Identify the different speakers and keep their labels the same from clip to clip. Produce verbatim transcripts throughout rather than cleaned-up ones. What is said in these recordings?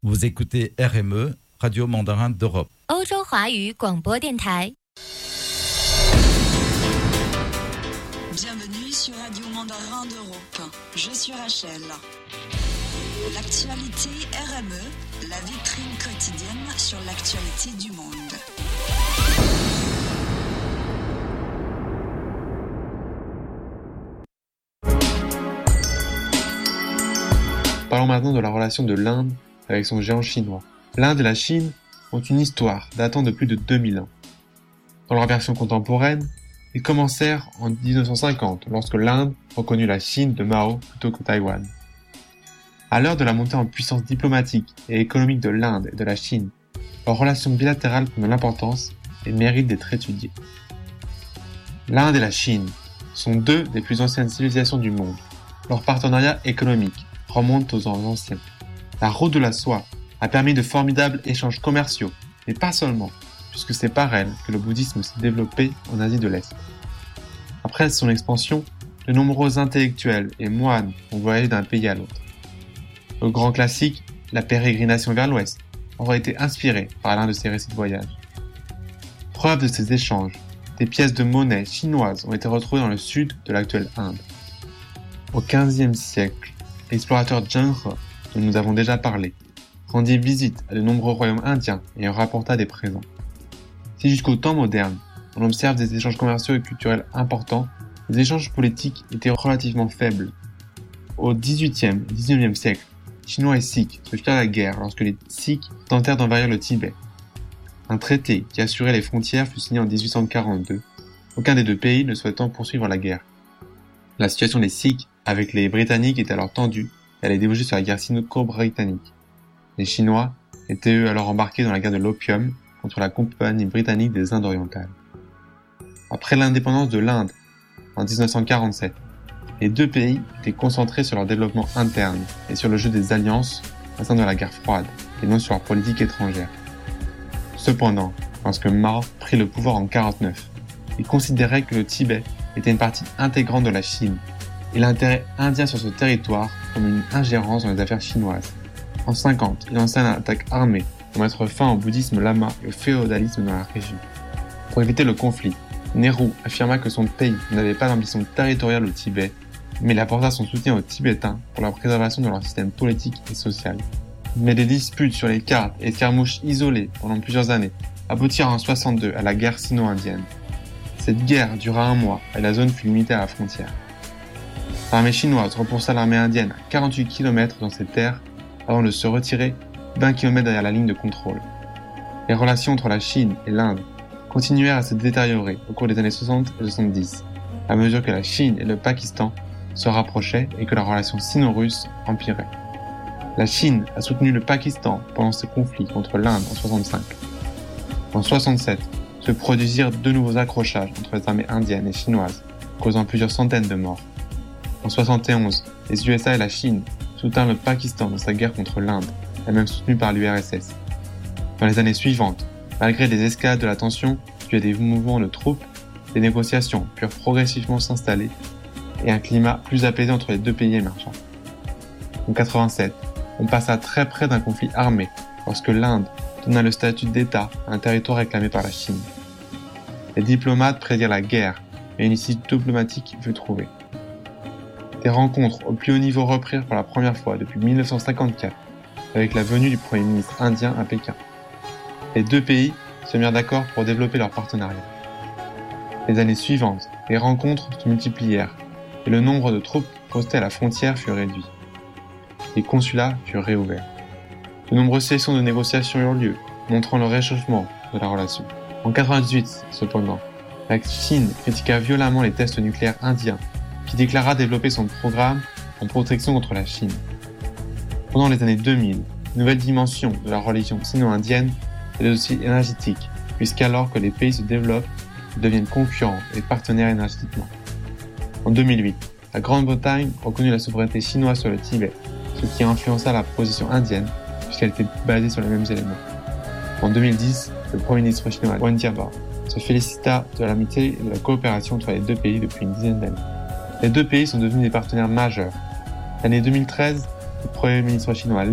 Speaker 1: Vous écoutez R M E, Radio Mandarin d'Europe.
Speaker 2: 欧洲华语广播电台。
Speaker 3: Bienvenue sur Radio Mandarin d'Europe. Je suis Rachel. L'actualité R M E, la vitrine quotidienne sur l'actualité du monde.
Speaker 4: Parlons maintenant de la relation de l'Inde avec son géant chinois. L'Inde et la Chine ont une histoire datant de plus de deux mille ans. Dans leur version contemporaine, ils commencèrent en dix-neuf cent cinquante, lorsque l'Inde reconnut la Chine de Mao plutôt que Taïwan. À l'heure de la montée en puissance diplomatique et économique de l'Inde et de la Chine, leurs relations bilatérales prennent de l'importance et méritent d'être étudiées. L'Inde et la Chine sont deux des plus anciennes civilisations du monde. Leur partenariat économique remonte aux ans anciens. La route de la soie a permis de formidables échanges commerciaux, mais pas seulement, puisque c'est par elle que le bouddhisme s'est développé en Asie de l'Est. Après son expansion, de nombreux intellectuels et moines ont voyagé d'un pays à l'autre. Le grand classique, la pérégrination vers l'Ouest, aurait été inspiré par l'un de ces récits de voyage. Preuve de ces échanges, des pièces de monnaie chinoises ont été retrouvées dans le sud de l'actuelle Inde. Au quinzième siècle, l'explorateur Zheng He, dont nous avons déjà parlé, rendit visite à de nombreux royaumes indiens et en rapporta des présents. Si jusqu'au temps moderne, on observe des échanges commerciaux et culturels importants, les échanges politiques étaient relativement faibles. Au dix-huitième et dix-neuvième siècle, Chinois et Sikhs se firent la guerre lorsque les Sikhs tentèrent d'envahir le Tibet. Un traité qui assurait les frontières fut signé en dix-huit cent quarante-deux, aucun des deux pays ne souhaitant poursuivre la guerre. La situation des Sikhs avec les Britanniques était alors tendue et allait déboucher sur la guerre sino-britannique. Les Chinois étaient eux alors embarqués dans la guerre de l'opium contre la Compagnie britannique des Indes orientales. Après l'indépendance de l'Inde en dix-neuf cent quarante-sept, les deux pays étaient concentrés sur leur développement interne et sur le jeu des alliances au sein de la guerre froide et non sur leur politique étrangère. Cependant, lorsque Mao prit le pouvoir en quarante-neuf, il considérait que le Tibet était une partie intégrante de la Chine et l'intérêt indien sur ce territoire comme une ingérence dans les affaires chinoises. En cinquante, il lança une attaque armée pour mettre fin au bouddhisme lama et au féodalisme dans la région. Pour éviter le conflit, Nehru affirma que son pays n'avait pas d'ambition territoriale au Tibet, mais il apporta son soutien aux Tibétains pour la préservation de leur système politique et social. Mais des disputes sur les cartes et escarmouches isolées pendant plusieurs années aboutirent en soixante-deux à la guerre sino-indienne. Cette guerre dura un mois et la zone fut limitée à la frontière. L'armée chinoise repoussa l'armée indienne à quarante-huit kilomètres dans ces terres avant de se retirer vingt kilomètres derrière la ligne de contrôle. Les relations entre la Chine et l'Inde continuèrent à se détériorer au cours des années soixante et soixante-dix, à mesure que la Chine et le Pakistan se rapprochaient et que la relation sino-russe empirait. La Chine a soutenu le Pakistan pendant ce conflit contre l'Inde en soixante-cinq. En soixante-sept, se produisirent de nouveaux accrochages entre les armées indiennes et chinoises, causant plusieurs centaines de morts. En soixante et onze, les U S A et la Chine soutinrent le Pakistan dans sa guerre contre l'Inde, elle-même soutenue par l'U R S S. Dans les années suivantes, malgré des escalades de la tension dues à des mouvements de troupes, les négociations purent progressivement s'installer et un climat plus apaisé entre les deux pays émergents. En quatre-vingt-sept, on passa très près d'un conflit armé lorsque l'Inde donna le statut d'État à un territoire réclamé par la Chine. Les diplomates prédirent la guerre et une issue diplomatique fut trouvée. Des rencontres au plus haut niveau reprirent pour la première fois depuis dix-neuf cent cinquante-quatre avec la venue du Premier ministre indien à Pékin. Les deux pays se mirent d'accord pour développer leur partenariat. Les années suivantes, les rencontres se multiplièrent et le nombre de troupes postées à la frontière fut réduit. Les consulats furent réouverts. De nombreuses sessions de négociations eurent lieu, montrant le réchauffement de la relation. En quatre-vingt-dix-huit, cependant, la Chine critiqua violemment les tests nucléaires indiens, qui déclara développer son programme en protection contre la Chine. Pendant les années deux mille, une nouvelle dimension de la religion sino-indienne est aussi énergétique, puisqu'alors que les pays se développent, ils deviennent concurrents et partenaires énergétiquement. En deux mille huit, la Grande-Bretagne reconnut la souveraineté chinoise sur le Tibet, ce qui influença la position indienne, puisqu'elle était basée sur les mêmes éléments. En deux mille dix, le Premier ministre chinois Wen Jiabao se félicita de l'amitié et de la coopération entre les deux pays depuis une dizaine d'années. Les deux pays sont devenus des partenaires majeurs. L'année deux mille treize, le Premier ministre chinois Li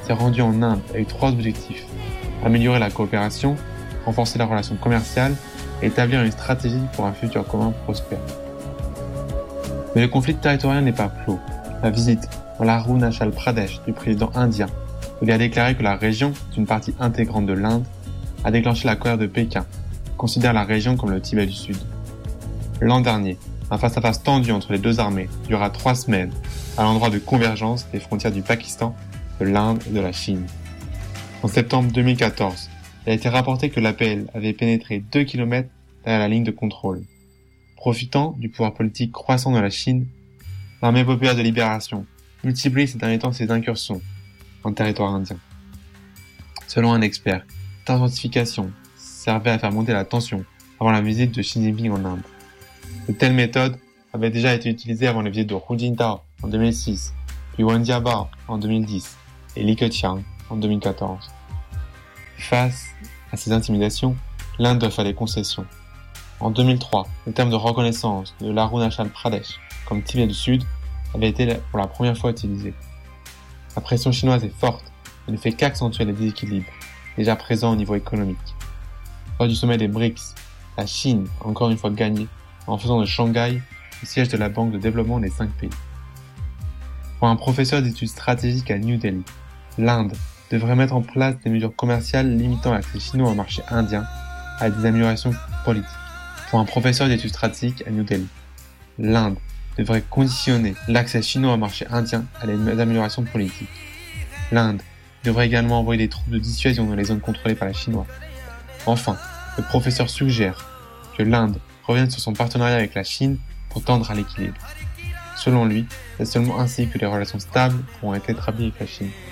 Speaker 4: s'est rendu en Inde avec trois objectifs. Améliorer la coopération, renforcer la relation commerciale et établir une stratégie pour un futur commun prospère. Mais le conflit territorial n'est pas clos. La visite dans l'Arunachal Pradesh du président indien, où il a déclaré que la région est une partie intégrante de l'Inde, a déclenché la colère de Pékin, qui considère la région comme le Tibet du Sud. L'an dernier, un face-à-face tendu entre les deux armées dura trois semaines à l'endroit de convergence des frontières du Pakistan, de l'Inde et de la Chine. En septembre deux mille quatorze, il a été rapporté que l'A P L avait pénétré deux kilomètres derrière la ligne de contrôle. Profitant du pouvoir politique croissant de la Chine, l'armée populaire de libération multiplie ces derniers temps ses incursions en territoire indien. Selon un expert, cette intensification servait à faire monter la tension avant la visite de Xi Jinping en Inde. De telles méthodes avaient déjà été utilisées avant les visites de Hu Jintao en deux mille six, puis Wen Jiabao en deux mille dix et Li Keqiang en deux mille quatorze. Face à ces intimidations, l'Inde doit faire des concessions. En deux mille trois, le terme de reconnaissance de l'Arunachal Pradesh comme Tibet du Sud avait été pour la première fois utilisé. La pression chinoise est forte et ne fait qu'accentuer les déséquilibres déjà présents au niveau économique. Lors du sommet des B R I C S, la Chine a encore une fois gagné en faisant de Shanghai le siège de la Banque de développement des cinq pays. Pour un professeur d'études stratégiques à New Delhi, l'Inde devrait mettre en place des mesures commerciales limitant l'accès chinois au marché indien à des améliorations politiques. Pour un professeur d'études stratégiques à New Delhi, l'Inde devrait conditionner l'accès chinois au marché indien à des améliorations politiques. L'Inde devrait également envoyer des troupes de dissuasion dans les zones contrôlées par les Chinois. Enfin, le professeur suggère que l'Inde revienne sur son partenariat avec la Chine pour tendre à l'équilibre. Selon lui, c'est seulement ainsi que les relations stables pourront être établies avec la Chine.